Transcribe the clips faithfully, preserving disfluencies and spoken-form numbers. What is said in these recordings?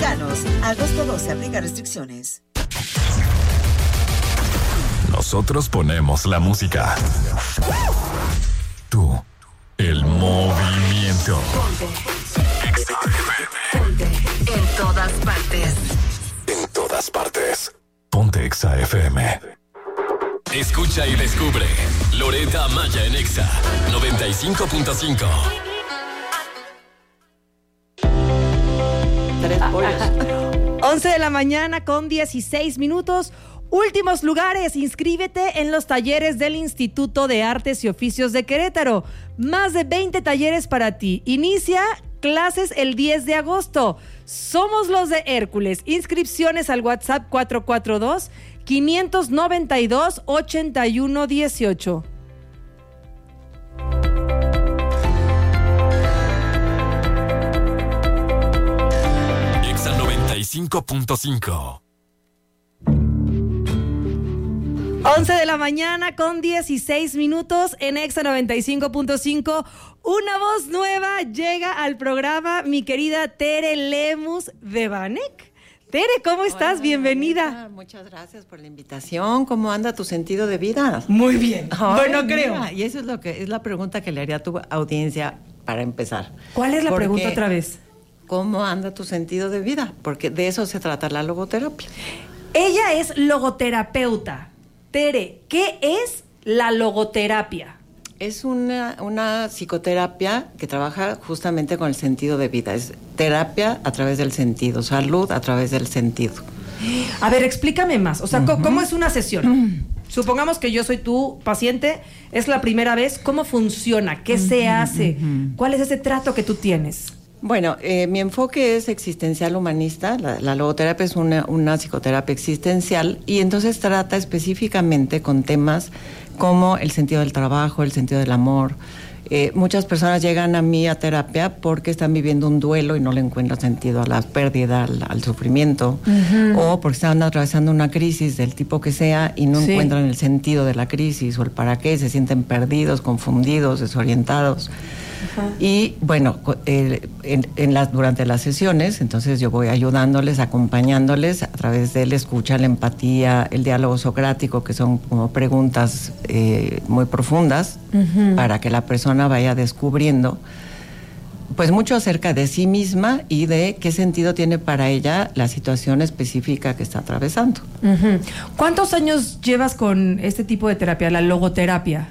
Mexicanos. Agosto doce, aplica restricciones. Nosotros ponemos la música. Tú, el movimiento. Exa F M. En todas partes. En todas partes. Ponte Exa F M. Escucha y descubre Loretta Maya en Exa noventa y cinco punto cinco. Tres pollos. once de la mañana con dieciséis minutos. Últimos lugares, inscríbete en los talleres del Instituto de Artes y Oficios de Querétaro. Más de veinte talleres para ti. Inicia clases el diez de agosto. Somos los de Hércules. Inscripciones al WhatsApp cuatro cuatro dos, cinco nueve dos, ocho uno uno ocho. Exa noventa y cinco punto cinco. once de la mañana con dieciséis minutos en Exa noventa y cinco punto cinco. Una voz nueva llega al programa, mi querida Tere Lemus de Banec. Tere, ¿cómo estás? Hola, bienvenida. Hola, muchas gracias por la invitación. ¿Cómo anda tu sentido de vida? Muy bien. Ay, bueno, creo. Mira, y eso es lo que es la pregunta que le haría a tu audiencia para empezar. ¿Cuál es la Porque, pregunta otra vez? ¿cómo anda tu sentido de vida? Porque de eso se trata la logoterapia. Ella es logoterapeuta. Tere, ¿qué es la logoterapia? Es una, una psicoterapia que trabaja justamente con el sentido de vida. Es terapia a través del sentido, salud a través del sentido. A ver, explícame más. O sea, uh-huh. ¿cómo es una sesión? Uh-huh. Supongamos que yo soy tu paciente, es la primera vez. ¿Cómo funciona? ¿Qué uh-huh. se hace? Uh-huh. ¿Cuál es ese trato que tú tienes? Bueno, eh, mi enfoque es existencial humanista. La, la logoterapia es una, una psicoterapia existencial y entonces trata específicamente con temas como el sentido del trabajo, el sentido del amor. Eh, muchas personas llegan a mí a terapia porque están viviendo un duelo y no le encuentran sentido a la pérdida, al, al sufrimiento, uh-huh. o porque están atravesando una crisis del tipo que sea y no sí. encuentran el sentido de la crisis o el para qué, se sienten perdidos, confundidos, desorientados. Uh-huh. Y bueno, eh, en, en las, durante las sesiones, entonces yo voy ayudándoles, acompañándoles a través de la escucha, la empatía, el diálogo socrático, que son como preguntas eh, muy profundas, uh-huh. para que la persona vaya descubriendo pues mucho acerca de sí misma y de qué sentido tiene para ella la situación específica que está atravesando. Uh-huh. ¿Cuántos años llevas con este tipo de terapia, la logoterapia?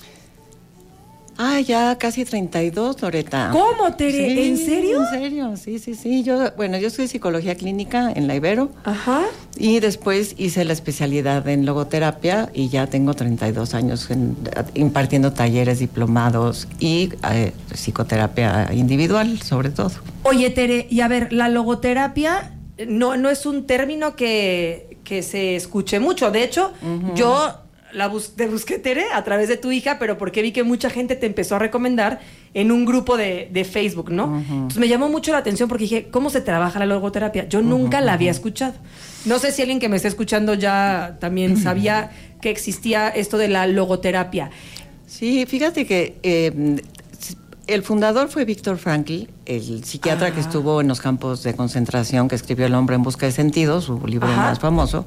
Ah, ya casi treinta y dos, Loretta. ¿Cómo, Tere? Sí, ¿En serio? En serio, sí, sí, sí. Yo, bueno, yo estudié psicología clínica en la Ibero. Ajá. Y después hice la especialidad en logoterapia y ya tengo treinta y dos años en, impartiendo talleres, diplomados y eh, psicoterapia individual, sobre todo. Oye, Tere, y a ver, la logoterapia no, no es un término que, que se escuche mucho. De hecho, uh-huh. yo... La bus- te busqué, Tere, a través de tu hija, pero porque vi que mucha gente te empezó a recomendar en un grupo de, de Facebook, ¿no? Uh-huh. Entonces me llamó mucho la atención porque dije, ¿cómo se trabaja la logoterapia? Yo uh-huh, nunca la había escuchado. No sé si alguien que me está escuchando ya también sabía que existía esto de la logoterapia. Sí, fíjate que eh, el fundador fue Viktor Frankl, el psiquiatra ah. que estuvo en los campos de concentración, que escribió El hombre en busca de sentido, su libro Ajá. más famoso.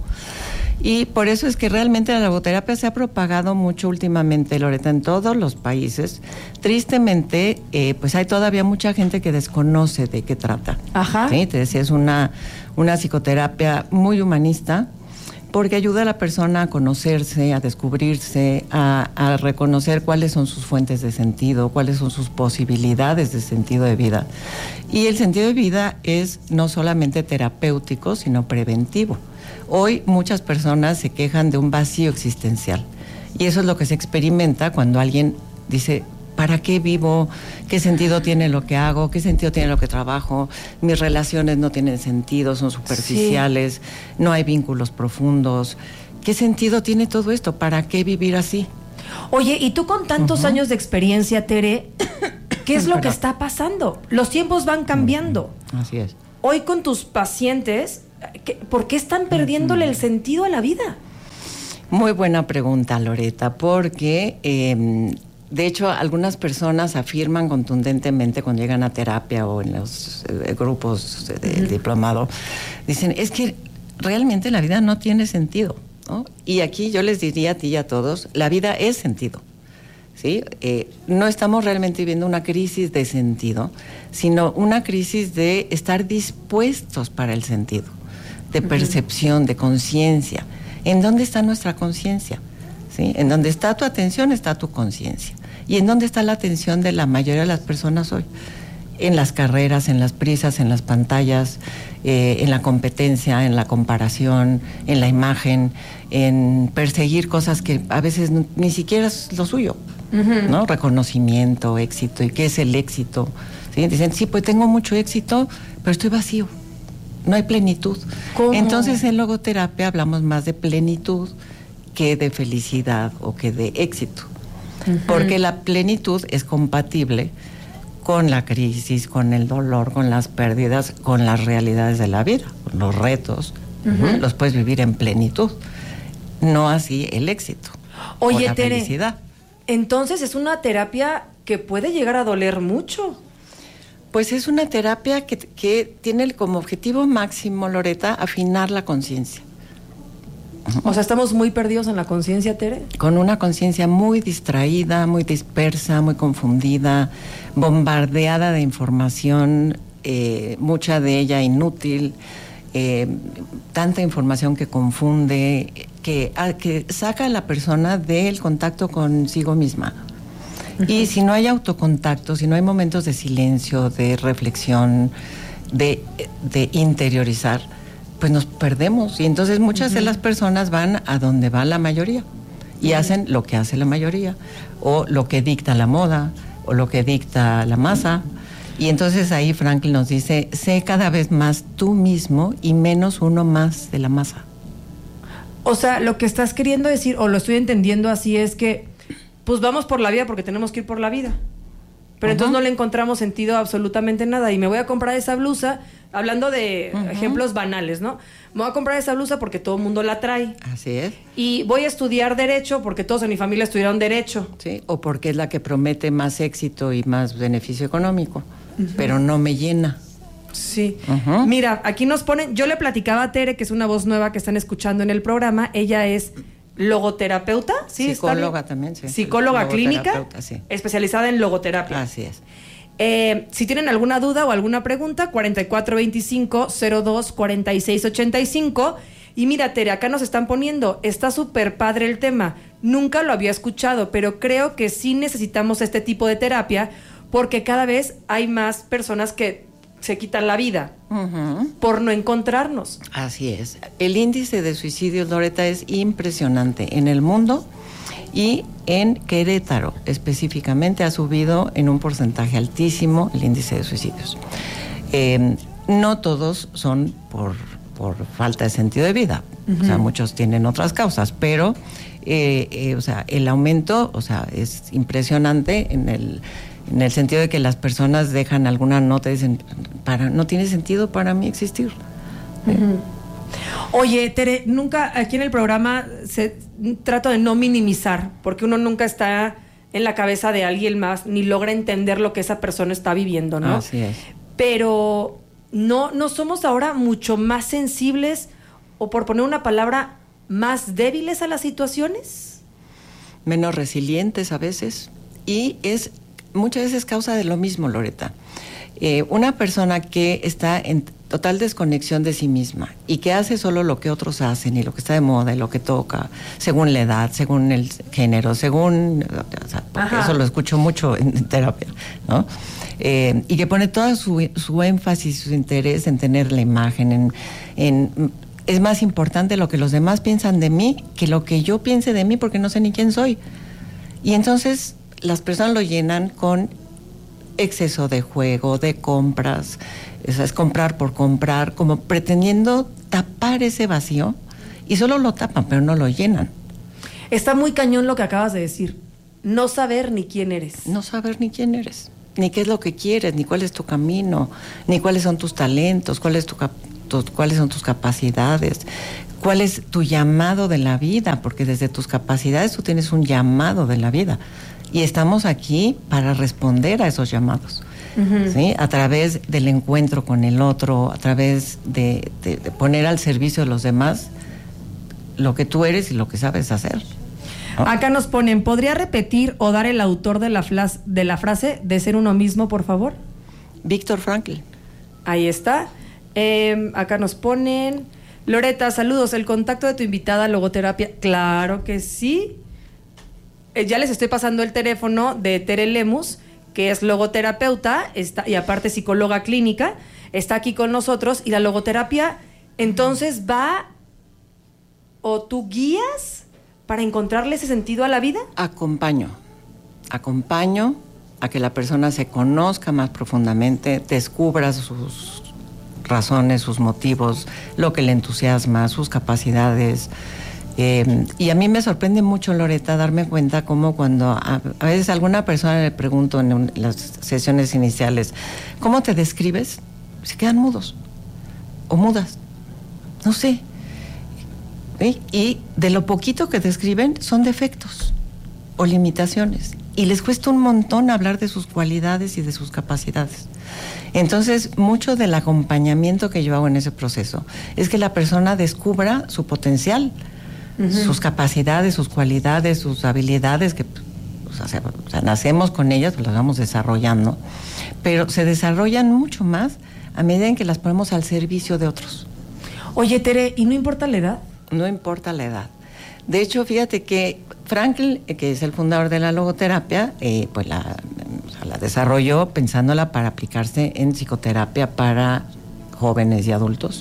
Y por eso es que realmente la logoterapia se ha propagado mucho últimamente, Loretta, en todos los países. Tristemente, eh, pues hay todavía mucha gente que desconoce de qué trata. Ajá. ¿Sí? Te decía, es una, una psicoterapia muy humanista, porque ayuda a la persona a conocerse, a descubrirse, a, a reconocer cuáles son sus fuentes de sentido, cuáles son sus posibilidades de sentido de vida. Y el sentido de vida es no solamente terapéutico, sino preventivo. Hoy muchas personas se quejan de un vacío existencial y eso es lo que se experimenta cuando alguien dice, ¿para qué vivo? ¿Qué sentido tiene lo que hago? ¿Qué sentido tiene lo que trabajo? Mis relaciones no tienen sentido, son superficiales, sí. no hay vínculos profundos. ¿Qué sentido tiene todo esto? ¿Para qué vivir así? Oye, y tú con tantos uh-huh. años de experiencia, Tere, ¿qué es lo Pero, que está pasando? Los tiempos van cambiando. Uh-huh. Así es. Hoy con tus pacientes, ¿por qué están perdiéndole uh-huh. el sentido a la vida? Muy buena pregunta, Loretta, porque... Eh, de hecho, algunas personas afirman contundentemente cuando llegan a terapia o en los eh, grupos de, de uh-huh. diplomado, dicen, es que realmente la vida no tiene sentido, ¿no? Y aquí yo les diría a ti y a todos, la vida es sentido, ¿sí? Eh, no estamos realmente viviendo una crisis de sentido, sino una crisis de estar dispuestos para el sentido, de percepción, de conciencia. ¿En dónde está nuestra conciencia? ¿Sí? En donde está tu atención está tu conciencia. ¿Y en dónde está la atención de la mayoría de las personas hoy? En las carreras, en las prisas, en las pantallas, eh, en la competencia, en la comparación, en la imagen, en perseguir cosas que a veces no, ni siquiera es lo suyo, uh-huh. ¿no? Reconocimiento, éxito. ¿Y qué es el éxito? ¿Sí? Dicen, sí, pues tengo mucho éxito, pero estoy vacío. No hay plenitud. ¿Cómo? Entonces en logoterapia hablamos más de plenitud que de felicidad o que de éxito. Uh-huh. Porque la plenitud es compatible con la crisis, con el dolor, con las pérdidas, con las realidades de la vida, con los retos. Uh-huh. Los puedes vivir en plenitud. No así el éxito. Oye, o la Tere, felicidad. Entonces es una terapia que puede llegar a doler mucho. Pues es una terapia que, que tiene como objetivo máximo, Loreta, afinar la conciencia. O sea, estamos muy perdidos en la conciencia, Tere. Con una conciencia muy distraída, muy dispersa, muy confundida, bombardeada de información, eh, mucha de ella inútil, eh, tanta información que confunde, que, a, que saca a la persona del contacto consigo misma. Uh-huh. Y si no hay autocontacto, si no hay momentos de silencio, de reflexión, de, de interiorizar, pues nos perdemos. Y entonces muchas uh-huh. de las personas van a donde va la mayoría y uh-huh. hacen lo que hace la mayoría, o lo que dicta la moda, o lo que dicta la masa. Y entonces ahí Frankl nos dice, sé cada vez más tú mismo y menos uno más de la masa. O sea, lo que estás queriendo decir, o lo estoy entendiendo así, es que pues vamos por la vida porque tenemos que ir por la vida. Pero uh-huh. entonces no le encontramos sentido a absolutamente nada. Y me voy a comprar esa blusa, hablando de uh-huh. ejemplos banales, ¿no? Me voy a comprar esa blusa porque todo el mundo la trae. Así es. Y voy a estudiar Derecho porque todos en mi familia estudiaron Derecho. Sí, o porque es la que promete más éxito y más beneficio económico. Uh-huh. Pero no me llena. Sí. Uh-huh. Mira, aquí nos ponen... Yo le platicaba a Tere, que es una voz nueva que están escuchando en el programa. Ella es... logoterapeuta, ¿sí? Psicóloga también, sí. Psicóloga clínica, sí. especializada en logoterapia. Así es. Eh, si tienen alguna duda o alguna pregunta, cuarenta y cuatro veinticinco, cero dos, cuarenta y seis ochenta y cinco. Y mira, Tere, acá nos están poniendo, está súper padre el tema. Nunca lo había escuchado, pero creo que sí necesitamos este tipo de terapia porque cada vez hay más personas que se quitan la vida uh-huh. por no encontrarnos. Así es. El índice de suicidios, Loreta, es impresionante en el mundo y en Querétaro específicamente ha subido en un porcentaje altísimo el índice de suicidios. Eh, no todos son por, por falta de sentido de vida, uh-huh. o sea, muchos tienen otras causas, pero eh, eh, o sea, el aumento, o sea, es impresionante en el en el sentido de que las personas dejan alguna nota y dicen, para, no tiene sentido para mí existir. Uh-huh. Oye, Tere, nunca aquí en el programa se trato de no minimizar, porque uno nunca está en la cabeza de alguien más, ni logra entender lo que esa persona está viviendo, ¿no? Así es. Pero no, no somos ahora mucho más sensibles, o por poner una palabra, más débiles a las situaciones. Menos resilientes a veces, y es muchas veces causa de lo mismo, Loreta. Eh, una persona que está en total desconexión de sí misma y que hace solo lo que otros hacen y lo que está de moda y lo que toca, según la edad, según el género, según... O sea, porque Ajá. eso lo escucho mucho en terapia, ¿no? Eh, y que pone todo su, su énfasis, su interés en tener la imagen, en, en... Es más importante lo que los demás piensan de mí que lo que yo piense de mí porque no sé ni quién soy. Y entonces las personas lo llenan con exceso de juego, de compras, eso es comprar por comprar, como pretendiendo tapar ese vacío, y solo lo tapan, pero no lo llenan. Está muy cañón lo que acabas de decir, no saber ni quién eres. No saber ni quién eres, ni qué es lo que quieres, ni cuál es tu camino, ni cuáles son tus talentos, cuál es tu cap- tus, cuáles son tus capacidades, cuál es tu llamado de la vida, porque desde tus capacidades tú tienes un llamado de la vida. Y estamos aquí para responder a esos llamados. Uh-huh. ¿Sí? A través del encuentro con el otro, a través de, de, de poner al servicio de los demás lo que tú eres y lo que sabes hacer, ¿no? Acá nos ponen, ¿podría repetir o dar el autor de la, flas, de la frase de ser uno mismo, por favor? Víctor Frankl. Ahí está. Eh, acá nos ponen, Loreta, saludos, el contacto de tu invitada a logoterapia. Claro que sí. Eh, ya les estoy pasando el teléfono de Tere Lemus, que es logoterapeuta está, y aparte psicóloga clínica, está aquí con nosotros. Y la logoterapia entonces va, o tú guías para encontrarle ese sentido a la vida. Acompaño, acompaño a que la persona se conozca más profundamente, descubra sus razones, sus motivos, lo que le entusiasma, sus capacidades. Eh, y a mí me sorprende mucho, Loreta, darme cuenta cómo cuando a, a veces a alguna persona le pregunto en, un, en las sesiones iniciales, ¿cómo te describes? Se quedan mudos o mudas, no sé. ¿Sí? Y de lo poquito que describen son defectos o limitaciones. Y les cuesta un montón hablar de sus cualidades y de sus capacidades. Entonces, mucho del acompañamiento que yo hago en ese proceso es que la persona descubra su potencial, uh-huh. sus capacidades, sus cualidades, sus habilidades, que o sea, o sea, nacemos con ellas, pues las vamos desarrollando, pero se desarrollan mucho más a medida en que las ponemos al servicio de otros. Oye, Tere, ¿y no importa la edad? No importa la edad. De hecho, fíjate que Frankl, que es el fundador de la logoterapia, eh, pues la, o sea, la desarrolló pensándola para aplicarse en psicoterapia para jóvenes y adultos.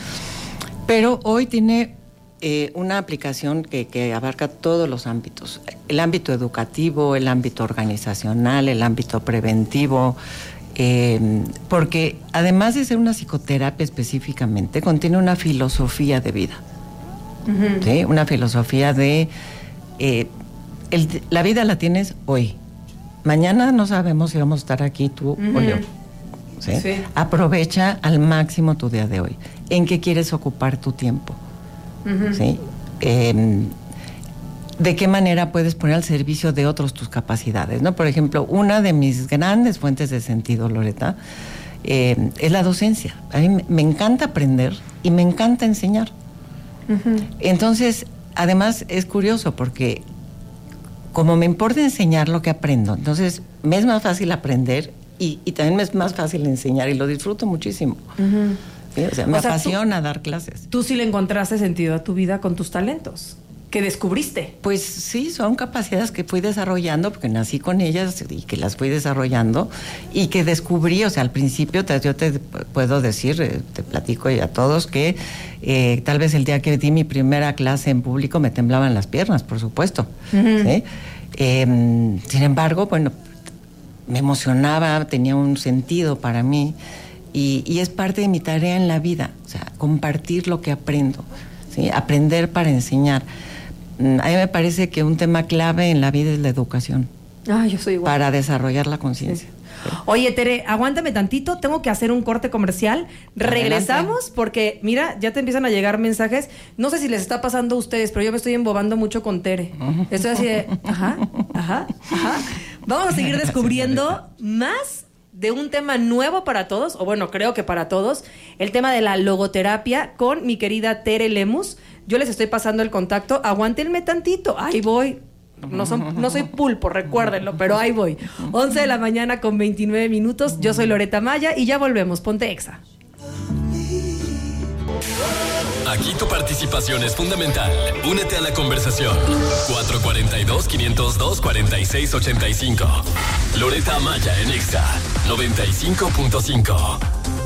Pero hoy tiene eh, una aplicación que, que abarca todos los ámbitos. El ámbito educativo, el ámbito organizacional, el ámbito preventivo, eh, porque además de ser una psicoterapia específicamente, contiene una filosofía de vida. Uh-huh. ¿Sí? Una filosofía de eh, el, la vida la tienes hoy, mañana no sabemos si vamos a estar aquí tú uh-huh. o yo. ¿Sí? Sí. Aprovecha al máximo tu día de hoy. ¿En qué quieres ocupar tu tiempo? Uh-huh. ¿Sí? Eh, ¿De qué manera puedes poner al servicio de otros tus capacidades? ¿No? Por ejemplo, una de mis grandes fuentes de sentido, Loreta, eh, es la docencia. A mí me encanta aprender y me encanta enseñar. Uh-huh. Entonces, además es curioso porque como me importa enseñar lo que aprendo, entonces me es más fácil aprender y, y también me es más fácil enseñar y lo disfruto muchísimo. Uh-huh. ¿Sí? O sea, me o sea, apasiona tú, dar clases. Tú sí le encontraste sentido a tu vida con tus talentos que descubriste. Pues sí, son capacidades que fui desarrollando porque nací con ellas y que las fui desarrollando y que descubrí, o sea, al principio te, yo te puedo decir, te platico a todos que eh, tal vez el día que di mi primera clase en público me temblaban las piernas, por supuesto. Uh-huh. ¿Sí? Eh, sin embargo, bueno, me emocionaba, tenía un sentido para mí y, y es parte de mi tarea en la vida, o sea, compartir lo que aprendo, ¿sí? Aprender para enseñar. A mí me parece que un tema clave en la vida es la educación. Ah, yo soy igual. Para desarrollar la conciencia. Sí. Oye, Tere, aguántame tantito, tengo que hacer un corte comercial. Adelante. Regresamos porque, mira, ya te empiezan a llegar mensajes. No sé si les está pasando a ustedes, pero yo me estoy embobando mucho con Tere. Uh-huh. Estoy así de, ajá, ajá, ajá. Vamos a seguir descubriendo más de un tema nuevo para todos, o bueno, creo que para todos, el tema de la logoterapia con mi querida Tere Lemus. Yo les estoy pasando el contacto, aguántenme tantito, ahí voy. No, son, no soy pulpo, recuérdenlo, pero ahí voy. once de la mañana con veintinueve minutos. Yo soy Loreta Maya y ya volvemos. Ponte Exa. Aquí tu participación es fundamental. Únete a la conversación. cuatro cuatro dos, cinco cero dos, cuatro seis ocho cinco. Loreta Maya en Exa noventa y cinco punto cinco.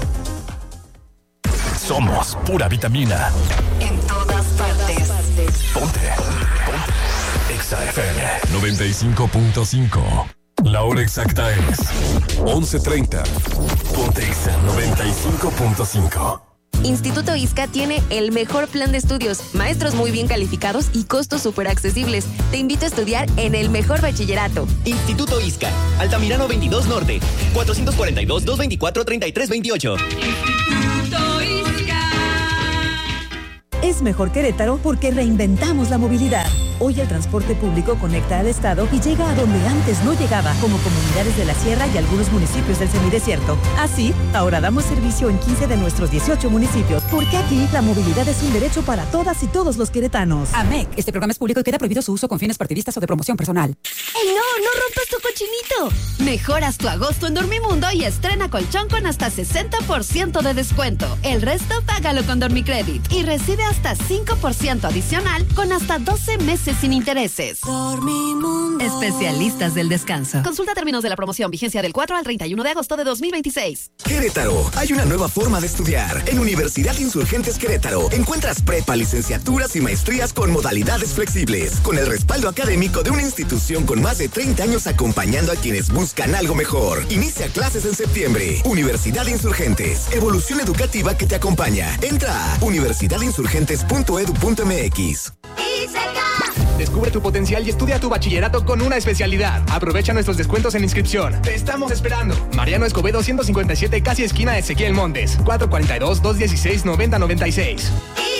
Somos pura vitamina. En todas partes. Ponte. Ponte. Exa F M noventa y cinco punto cinco. La hora exacta es once treinta. Ponte Exa noventa y cinco punto cinco. Instituto ISCA tiene el mejor plan de estudios, maestros muy bien calificados y costos súper accesibles. Te invito a estudiar en el mejor bachillerato. Instituto ISCA, Altamirano veintidós Norte, cuatrocientos cuarenta y dos, doscientos veinticuatro, treinta y tres veintiocho. Instituto ISCA. Es es mejor Querétaro porque reinventamos la movilidad. Hoy el transporte público conecta al estado y llega a donde antes no llegaba, como comunidades de la sierra y algunos municipios del semidesierto. Así, ahora damos servicio en quince de nuestros dieciocho municipios, porque aquí la movilidad es un derecho para todas y todos los queretanos. A M E C, este programa es público y queda prohibido su uso con fines partidistas o de promoción personal. ¡Ey, no! ¡No rompas tu cochinito! Mejoras tu agosto en Dormimundo y estrena colchón con hasta sesenta por ciento de descuento. El resto págalo con Dormicredit y recibe hasta cinco por ciento adicional con hasta doce meses sin intereses. Dormimundo. Especialistas del descanso. Consulta términos de la promoción. Vigencia del cuatro al treinta y uno de agosto de dos mil veintiséis. Querétaro, hay una nueva forma de estudiar. En Universidad Insurgentes Querétaro encuentras prepa, licenciaturas y maestrías con modalidades flexibles, con el respaldo académico de una institución con más de treinta años acompañando a quienes buscan algo mejor. Inicia clases en septiembre. Universidad Insurgentes, evolución educativa que te acompaña. Entra a universidad insurgentes punto edu punto m x. Descubre tu potencial y estudia tu bachillerato con una especialidad. Aprovecha nuestros descuentos en inscripción. Te estamos esperando. Mariano Escobedo ciento cincuenta y siete, casi esquina de Ezequiel Montes. cuatro cuatro dos, dos uno seis, nueve cero nueve seis.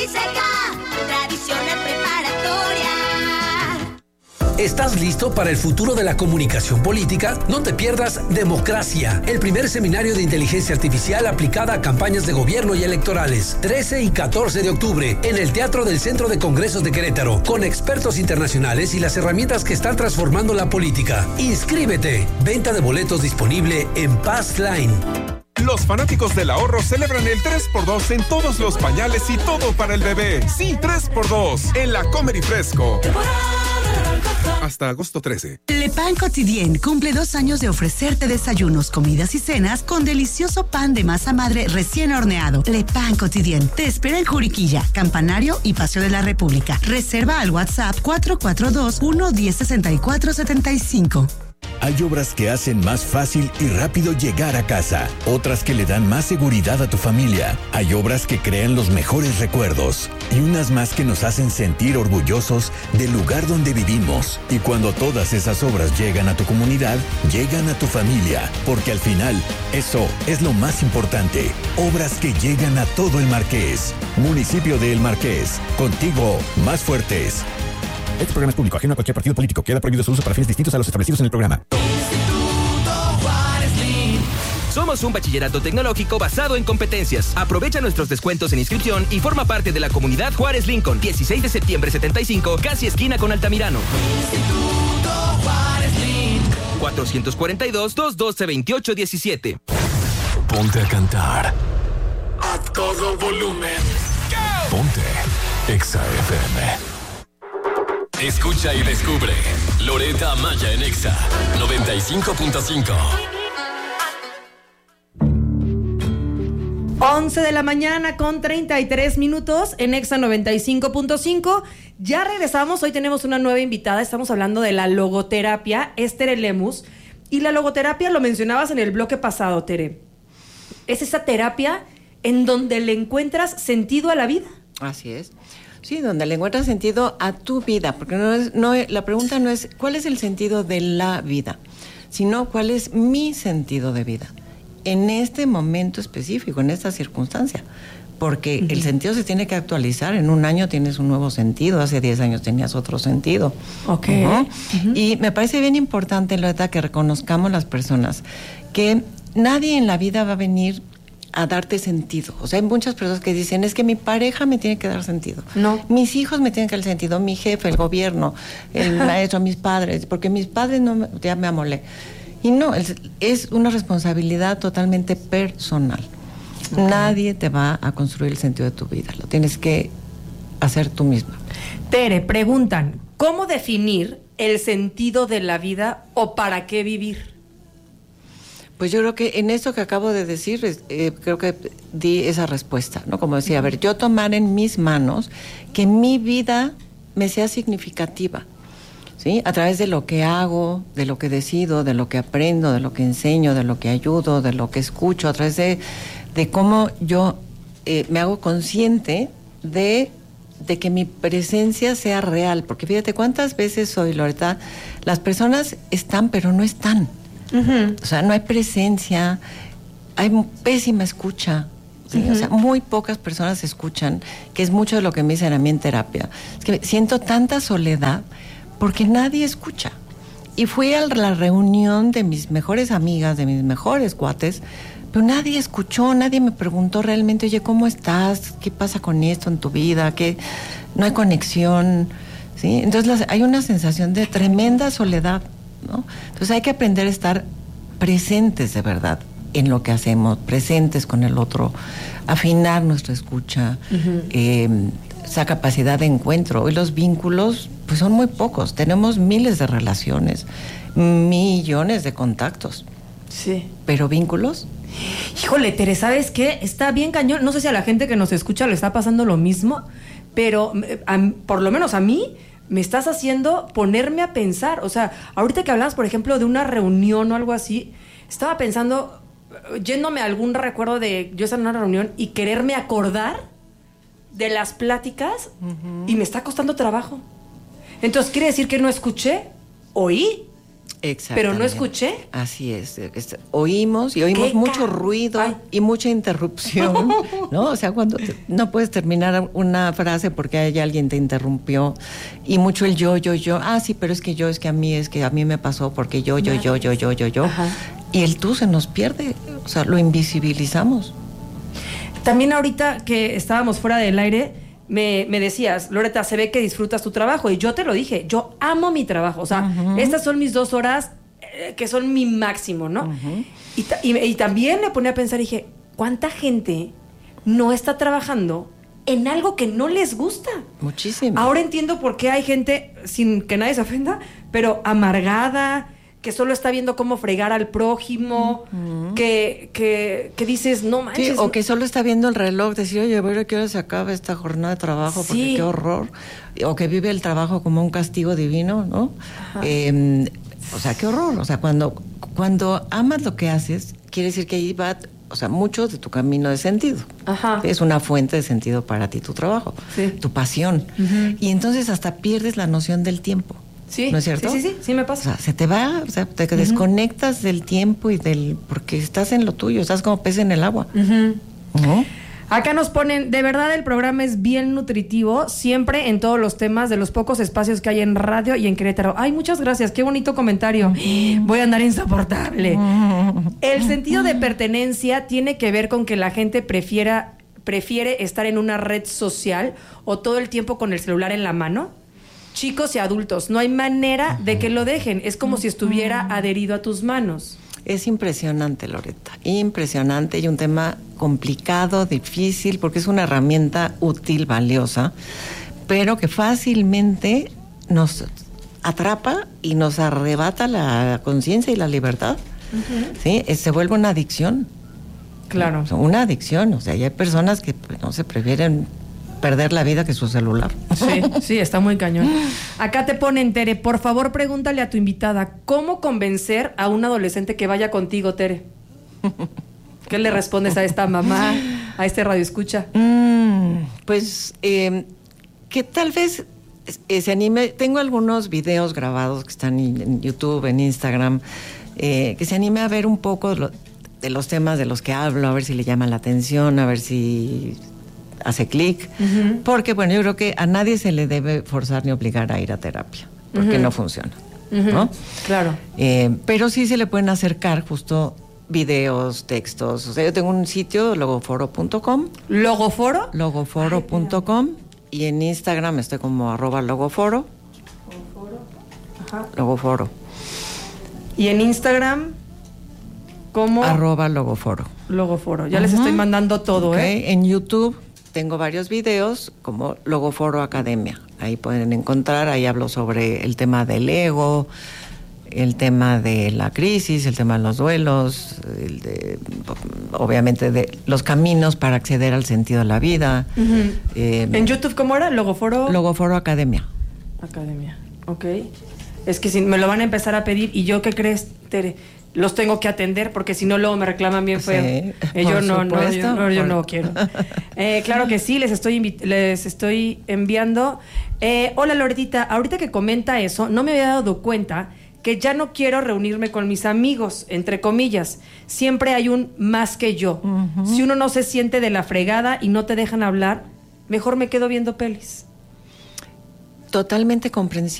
Tradicional preparatoria. ¿Estás listo para el futuro de la comunicación política? No te pierdas Democracia, el primer seminario de inteligencia artificial aplicada a campañas de gobierno y electorales. trece y catorce de octubre, en el Teatro del Centro de Congresos de Querétaro, con expertos internacionales y las herramientas que están transformando la política. Inscríbete. Venta de boletos disponible en Passline. Los fanáticos del ahorro celebran el tres por dos en todos los pañales y todo para el bebé. Sí, tres por dos en la Comer y Fresco. Hasta agosto trece. Le Pan Quotidien cumple dos años de ofrecerte desayunos, comidas y cenas con delicioso pan de masa madre recién horneado. Le Pan Quotidien te espera en Juriquilla, Campanario y Paseo de la República. Reserva al WhatsApp cuatro cuatro dos, uno uno cero, seis cuatro siete cinco. Hay obras que hacen más fácil y rápido llegar a casa, otras que le dan más seguridad a tu familia. Hay obras que crean los mejores recuerdos y unas más que nos hacen sentir orgullosos del lugar donde vivimos. Y cuando todas esas obras llegan a tu comunidad, llegan a tu familia, porque al final, eso es lo más importante. Obras que llegan a todo el Marqués. Municipio de El Marqués, contigo más fuertes. Este programa es público, ajeno a cualquier partido político. Queda prohibido su uso para fines distintos a los establecidos en el programa. Somos un bachillerato tecnológico basado en competencias. Aprovecha nuestros descuentos en inscripción y forma parte de la comunidad Juárez Lincoln. dieciséis de septiembre setenta y cinco, casi esquina con Altamirano. Instituto Juárez Lincoln. cuatro cuatro dos, dos uno dos, dos ocho uno siete. Ponte a cantar a todo volumen. Ponte Exa F M. Escucha y descubre Loreta Maya en Exa noventa y cinco punto cinco. once de la mañana con treinta y tres minutos en Exa noventa y cinco punto cinco. Ya regresamos, hoy tenemos una nueva invitada, estamos hablando de la logoterapia, es Tere Lemus. Y la logoterapia lo mencionabas en el bloque pasado, Tere. Es esa terapia en donde le encuentras sentido a la vida. Así es. Sí, donde le encuentras sentido a tu vida, porque no es, no es, la pregunta no es cuál es el sentido de la vida, sino cuál es mi sentido de vida en este momento específico, en esta circunstancia, porque uh-huh. el sentido se tiene que actualizar. En un año tienes un nuevo sentido, hace diez años tenías otro sentido. Ok. Uh-huh. Uh-huh. Y me parece bien importante, Loreta, que reconozcamos las personas que nadie en la vida va a venir a darte sentido. O sea, hay muchas personas que dicen, es que mi pareja me tiene que dar sentido. No. Mis hijos me tienen que dar sentido, mi jefe, el gobierno, el maestro, mis padres, porque mis padres no me, ya me amolé. Y no, es, es una responsabilidad totalmente personal. Okay. Nadie te va a construir el sentido de tu vida, lo tienes que hacer tú misma. Tere, preguntan, ¿cómo definir el sentido de la vida o para qué vivir? Pues yo creo que en esto que acabo de decir, eh, creo que di esa respuesta, ¿no? Como decía, a ver, yo tomar en mis manos que mi vida me sea significativa, ¿sí? A través de lo que hago, de lo que decido, de lo que aprendo, de lo que enseño, de lo que ayudo, de lo que escucho, a través de, de cómo yo eh, me hago consciente de, de que mi presencia sea real. Porque fíjate cuántas veces hoy, Loreta, las personas están pero no están. Uh-huh. O sea, no hay presencia, hay pésima escucha, ¿sí? Uh-huh. O sea, muy pocas personas escuchan, que es mucho de lo que me dicen a mí en terapia. Es que siento tanta soledad porque nadie escucha. Y fui a la reunión de mis mejores amigas, de mis mejores cuates, pero nadie escuchó, nadie me preguntó realmente, oye, ¿cómo estás? ¿Qué pasa con esto en tu vida? ¿Qué? No hay conexión, ¿sí? Entonces las, hay una sensación de tremenda soledad, ¿no? Entonces hay que aprender a estar presentes de verdad en lo que hacemos, presentes con el otro, afinar nuestra escucha, uh-huh. eh, esa capacidad de encuentro. Hoy los vínculos pues son muy pocos, tenemos miles de relaciones, millones de contactos. Sí. ¿Pero vínculos? Híjole, Tere, ¿sabes qué? Está bien cañón. No sé si a la gente que nos escucha le está pasando lo mismo, pero a, por lo menos a mí me estás haciendo ponerme a pensar. O sea, ahorita que hablabas, por ejemplo, de una reunión o algo así, estaba pensando, yéndome a algún recuerdo de yo estar en una reunión y quererme acordar de las pláticas, uh-huh. y me está costando trabajo. Entonces, ¿quiere decir que no escuché? Oí, pero no escuché. Así es, es oímos y oímos mucho ca- ruido Ay. y mucha interrupción, ¿no? O sea, cuando te, no puedes terminar una frase porque hay alguien te interrumpió, y mucho el yo, yo, yo. Ah, sí, pero es que yo, es que a mí, es que a mí me pasó porque yo, yo, yo, yo, yo, yo, yo. Ajá. Y el tú se nos pierde, o sea, lo invisibilizamos. También ahorita que estábamos fuera del aire, me, me decías, Loreta, se ve que disfrutas tu trabajo. Y yo te lo dije, yo amo mi trabajo. O sea, uh-huh. estas son mis dos horas eh, que son mi máximo, ¿no? Uh-huh. Y, ta- y, y también me ponía a pensar, dije, ¿cuánta gente no está trabajando en algo que no les gusta? Muchísimo. Ahora entiendo por qué hay gente, sin que nadie se ofenda, pero amargada, que solo está viendo cómo fregar al prójimo, uh-huh. que, que, que dices, no manches. Sí, o que solo está viendo el reloj, decir, oye, a ver a qué hora se acaba esta jornada de trabajo, porque sí. qué horror. O que vive el trabajo como un castigo divino, ¿no? Eh, o sea, qué horror. O sea, cuando, cuando amas lo que haces, quiere decir que ahí va, o sea, mucho de tu camino de sentido. Ajá. Es una fuente de sentido para ti tu trabajo, sí. tu pasión. Uh-huh. Y entonces hasta pierdes la noción del tiempo. Sí, ¿no es cierto? Sí, sí, sí, sí me pasa. O sea, se te va, o sea, te uh-huh. desconectas del tiempo y del... porque estás en lo tuyo, estás como pez en el agua. Uh-huh. Uh-huh. Acá nos ponen, de verdad el programa es bien nutritivo, siempre en todos los temas de los pocos espacios que hay en radio y en Querétaro. Ay, muchas gracias, qué bonito comentario. Uh-huh. Voy a andar insoportable. Uh-huh. El sentido de pertenencia tiene que ver con que la gente prefiera, prefiere estar en una red social o todo el tiempo con el celular en la mano. Chicos y adultos, no hay manera de que lo dejen. Es como si estuviera adherido a tus manos. Es impresionante, Loreta, impresionante, y un tema complicado, difícil, porque es una herramienta útil, valiosa, pero que fácilmente nos atrapa y nos arrebata la conciencia y la libertad. Uh-huh. ¿Sí? Se vuelve una adicción. Claro. Una adicción, o sea, y hay personas que no se prefieren perder la vida que su celular. Sí, sí, está muy cañón. Acá te ponen, Tere, por favor pregúntale a tu invitada, ¿cómo convencer a un adolescente que vaya contigo, Tere? ¿Qué le respondes a esta mamá, a este radioescucha? Mm, pues, eh, que tal vez eh, se anime. Tengo algunos videos grabados que están en YouTube, en Instagram, eh, que se anime a ver un poco lo, de los temas de los que hablo, a ver si le llaman la atención, a ver si hace clic, uh-huh. porque bueno, yo creo que a nadie se le debe forzar ni obligar a ir a terapia, porque uh-huh. no funciona, uh-huh. ¿no? Claro. Eh, pero sí se le pueden acercar justo videos, textos. O sea, yo tengo un sitio, logoforo punto com. ¿Logoforo? logoforo punto com, y en Instagram estoy como arroba logoforo. Logoforo. Ajá. Logoforo. ¿Y en Instagram? ¿Cómo? Arroba logoforo. Logoforo. Ya uh-huh. les estoy mandando todo, okay. ¿eh? En YouTube tengo varios videos como Logoforo Academia. Ahí pueden encontrar, ahí hablo sobre el tema del ego, el tema de la crisis, el tema de los duelos, el de, obviamente de los caminos para acceder al sentido de la vida. Uh-huh. Eh, ¿En YouTube cómo era? Logoforo. Logoforo Academia. Academia, ok. Es que si me lo van a empezar a pedir, ¿y yo qué crees, Tere? Los tengo que atender porque si no luego me reclaman bien feo. Sí, eh, yo, no, no, yo no, yo no quiero. Eh, claro que sí, les estoy invi- les estoy enviando. Eh, hola Loretita, ahorita que comenta eso, no me había dado cuenta que ya no quiero reunirme con mis amigos, entre comillas. Siempre hay un más que yo. Uh-huh. Si uno no se siente de la fregada y no te dejan hablar, mejor me quedo viendo pelis. Totalmente comprensible.